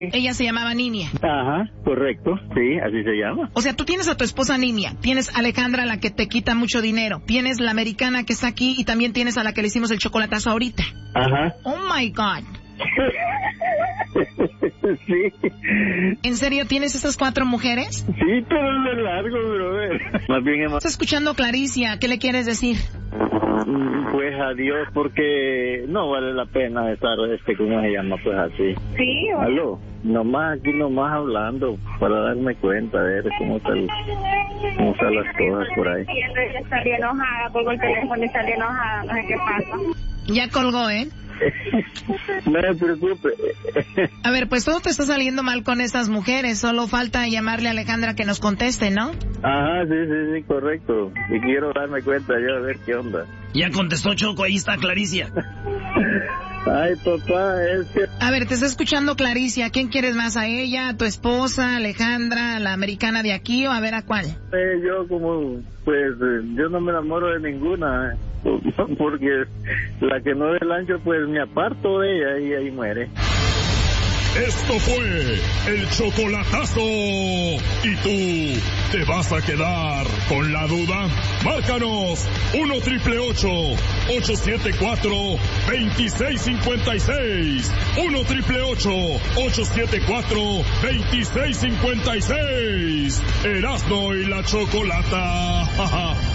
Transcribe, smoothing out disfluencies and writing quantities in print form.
Ella se llamaba Ninia. Ajá, correcto, sí, así se llama. O sea, tú tienes a tu esposa Ninia, tienes a Alejandra, la que te quita mucho dinero, tienes la americana que está aquí y también tienes a la que le hicimos el chocolatazo ahorita. Ajá. Oh my God. Sí. ¿En serio tienes esas 4 mujeres? Sí, pero es largo, brother. Más bien hemos... Estás escuchando Claricia, ¿qué le quieres decir? Pues adiós, porque no vale la pena estar, ¿cómo se llama? Pues así. Sí. Aló, nomás hablando, para darme cuenta, a ver cómo están las cosas por ahí. Ella estaría enojada, colgó el teléfono y estaría enojada, no sé qué pasa. Ya colgó, ¿eh? No me preocupe. A ver, pues todo te está saliendo mal con estas mujeres. Solo falta llamarle a Alejandra que nos conteste, ¿no? Ajá, sí, correcto. Y quiero darme cuenta yo a ver qué onda. Ya contestó Choco, ahí está Claricia. Ay, papá, es que... A ver, te está escuchando Claricia. ¿Quién quieres más? ¿A ella, a tu esposa, Alejandra, la americana de aquí o a ver a cuál? Yo yo no me enamoro de ninguna, porque la que no dé el ancho, pues me aparto de ella y ahí muere. Esto fue el chocolatazo. ¿Y tú te vas a quedar con la duda? Márcanos 1-888-874-2656. 1-888-874-2656. Erasmo y la Chocolata.